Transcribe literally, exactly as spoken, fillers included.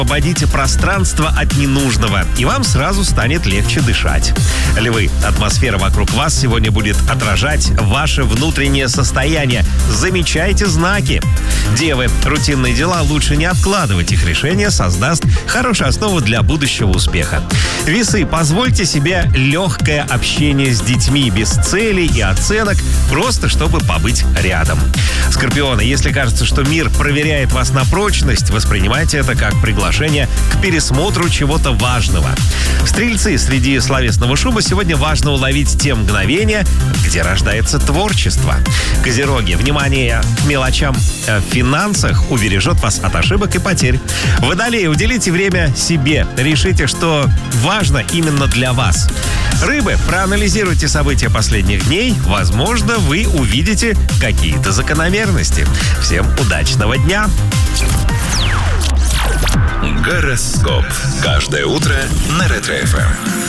Освободите пространство от ненужного, и вам сразу станет легче дышать. Львы, атмосфера вокруг вас сегодня будет отражать ваше внутреннее состояние. Замечайте знаки. Девы, рутинные дела лучше не откладывать. Их решение создаст хорошую основу для будущего успеха. Весы, позвольте себе легкое общение с детьми, без целей и оценок, просто чтобы побыть рядом. Скорпионы, если кажется, что мир проверяет вас на прочность, воспринимайте это как приглашение к пересмотру чего-то важного. Стрельцы, среди словесного шума сегодня важно уловить те мгновения, где рождается творчество. Козероги, внимание к мелочам в финансах убережет вас от ошибок и потерь. Водолеи, уделите время себе. Решите, что важно именно для вас. Рыбы, проанализируйте события последних дней. Возможно, вы увидите какие-то закономерности. Всем удачного дня! Гороскоп. Каждое утро на Ретро-эф эм.